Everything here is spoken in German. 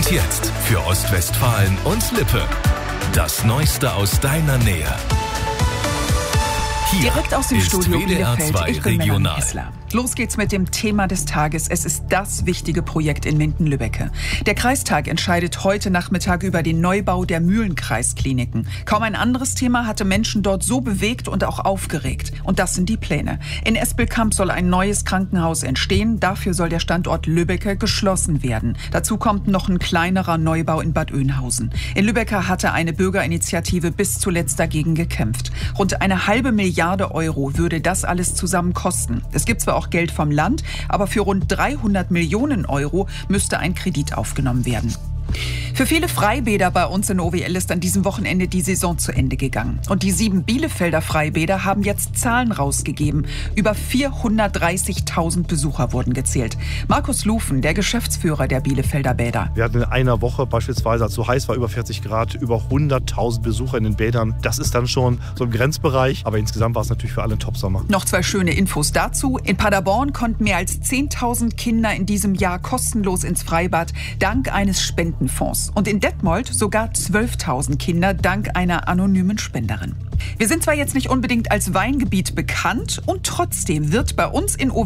Und jetzt für Ostwestfalen und Lippe. Das Neueste aus deiner Nähe. Hier direkt aus dem ist Studio WDR Bielefeld. 2 Ich bin Melanie Regional. Hessler. Los geht's mit dem Thema des Tages. Es ist das wichtige Projekt in Minden-Lübbecke. Der Kreistag entscheidet heute Nachmittag über den Neubau der Mühlenkreiskliniken. Kaum ein anderes Thema hatte Menschen dort so bewegt und auch aufgeregt. Und das sind die Pläne. In Espelkamp soll ein neues Krankenhaus entstehen. Dafür soll der Standort Lübbecke geschlossen werden. Dazu kommt noch ein kleinerer Neubau in Bad Oeynhausen. In Lübbecke hatte eine Bürgerinitiative bis zuletzt dagegen gekämpft. Rund 1,5 Milliarde Euro würde das alles zusammen kosten. Es gibt zwar auch Geld vom Land, aber für rund 300 Millionen Euro müsste ein Kredit aufgenommen werden. Für viele Freibäder bei uns in OWL ist an diesem Wochenende die Saison zu Ende gegangen. Und die 7 Bielefelder Freibäder haben jetzt Zahlen rausgegeben. Über 430.000 Besucher wurden gezählt. Markus Lufen, der Geschäftsführer der Bielefelder Bäder. Wir hatten in einer Woche beispielsweise, als es so heiß war, über 40 Grad, über 100.000 Besucher in den Bädern. Das ist dann schon so im Grenzbereich. Aber insgesamt war es natürlich für alle ein Top-Sommer. Noch 2 schöne Infos dazu. In Paderborn konnten mehr als 10.000 Kinder in diesem Jahr kostenlos ins Freibad, dank eines Spendenfonds. Und in Detmold sogar 12.000 Kinder dank einer anonymen Spenderin. Wir sind zwar jetzt nicht unbedingt als Weingebiet bekannt und trotzdem wird bei uns in OWL